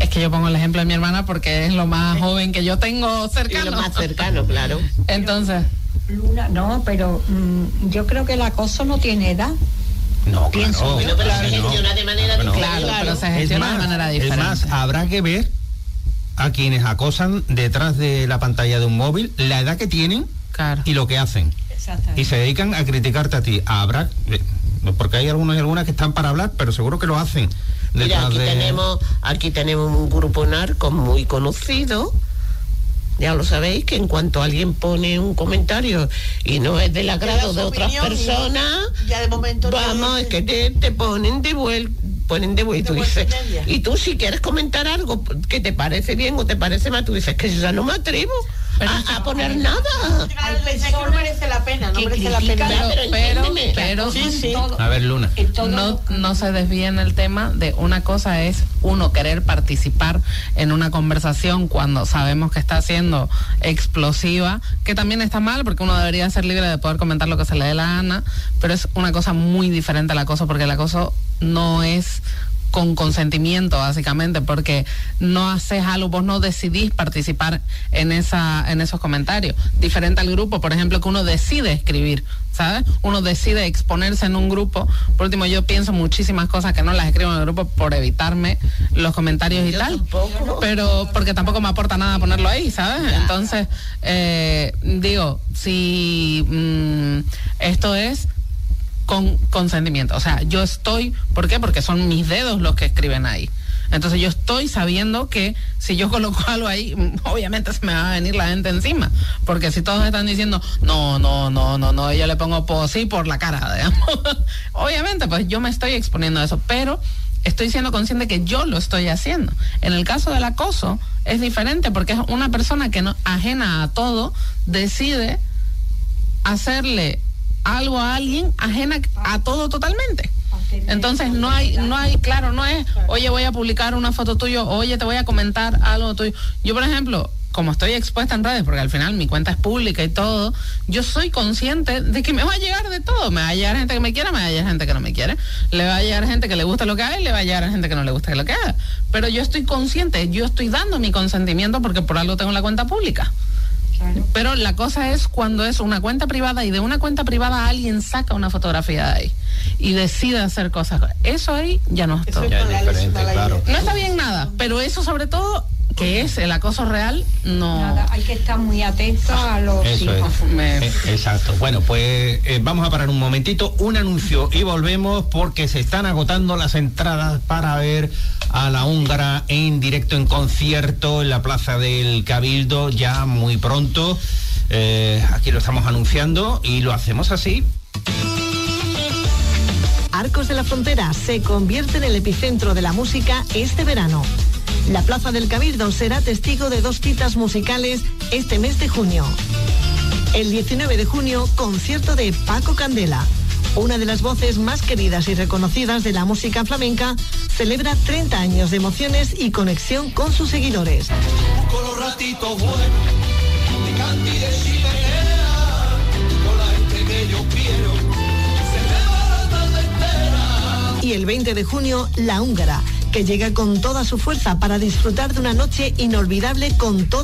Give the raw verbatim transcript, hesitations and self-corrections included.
que yo pongo el ejemplo de mi hermana porque es lo más joven que yo tengo cercano. Y lo más cercano, claro. Entonces... Luna, no, pero mmm, yo creo que el acoso no tiene edad. No, Pienso claro. Bueno, pero Claro, se gestiona no. de manera Bueno, diferente. Claro, pero se Es gestiona más, de manera es diferente. más, habrá que ver a quienes acosan detrás de la pantalla de un móvil, la edad que tienen Claro. y lo que hacen. Exactamente. Y se dedican a criticarte a ti. Habrá, eh, porque hay algunos y algunas que están para hablar, pero seguro que lo hacen Mira, detrás aquí de... tenemos, aquí tenemos un grupo narco muy conocido. Ya lo sabéis, que en cuanto alguien pone un comentario y no es del agrado de otras personas, ya de momento vamos, te- es que te, te ponen de vuelta, ponen de vuelta. De Tú vuelta dices, y media. y tú si quieres comentar algo que te parece bien o te parece mal, tú dices que ya no me atrevo a, a poner nada. Hay personas que no merece la pena, no que merece la critican, pena. pero pero, entiéndeme. pero, Sí, sí. A ver, Luna. En todo no, lo- no se desvíen el tema de una cosa es uno querer participar en una conversación cuando sabemos que está siendo explosiva, que también está mal porque uno debería ser libre de poder comentar lo que se le dé la gana, pero es una cosa muy diferente al acoso, porque el acoso no es con consentimiento, básicamente, porque no haces algo, vos no decidís participar en esa en esos comentarios. Diferente al grupo, por ejemplo, que uno decide escribir, ¿sabes? Uno decide exponerse en un grupo. Por último, yo pienso muchísimas cosas que no las escribo en el grupo por evitarme los comentarios y Yo tal. tampoco. Pero porque tampoco me aporta nada ponerlo ahí, ¿sabes? Entonces, eh, digo, si mmm, esto es con consentimiento, o sea, yo estoy, ¿por qué? Porque son mis dedos los que escriben ahí. Entonces yo estoy sabiendo que si yo coloco algo ahí, obviamente se me va a venir la gente encima, porque si todos están diciendo, no, no, no, no, no, yo le pongo posí por la cara, digamos. Obviamente, pues yo me estoy exponiendo a eso, pero estoy siendo consciente que yo lo estoy haciendo. En el caso del acoso es diferente, porque es una persona que no, ajena a todo, decide hacerle algo a alguien ajena a todo totalmente. Entonces no hay, no hay, claro, no es, oye, voy a publicar una foto tuya, oye, te voy a comentar algo tuyo. Yo, por ejemplo, como estoy expuesta en redes, porque al final mi cuenta es pública y todo, yo soy consciente de que me va a llegar de todo. Me va a llegar gente que me quiera, me va a llegar gente que no me quiere. Le va a llegar gente que le gusta lo que haga y le va a llegar gente que no le gusta lo que haga. Pero yo estoy consciente, yo estoy dando mi consentimiento porque por algo tengo la cuenta pública. Pero la cosa es cuando es una cuenta privada y de una cuenta privada alguien saca una fotografía de ahí y decide hacer cosas. Eso ahí ya no está. Eso Ya es mala- diferente, mala claro. idea. No está bien nada, pero eso sobre todo, que es el acoso real, no... Nada, hay que estar muy atento a los Eso hijos. es. Me- Eh, exacto. Bueno, pues eh, vamos a parar un momentito, un anuncio y volvemos porque se están agotando las entradas para ver a La Húngara en directo, en concierto en la Plaza del Cabildo ya muy pronto. Eh, aquí lo estamos anunciando y lo hacemos así. Arcos de la Frontera se convierte en el epicentro de la música este verano. La Plaza del Cabildo será testigo de dos citas musicales este mes de junio. El diecinueve de junio, concierto de Paco Candela. Una de las voces más queridas y reconocidas de la música flamenca, celebra treinta años de emociones y conexión con sus seguidores. Con los ratitos buenos, de canti de chimenea, con la gente que yo quiero, se me va la tarde entera. Y el veinte de junio, La Húngara, que llega con toda su fuerza para disfrutar de una noche inolvidable con todo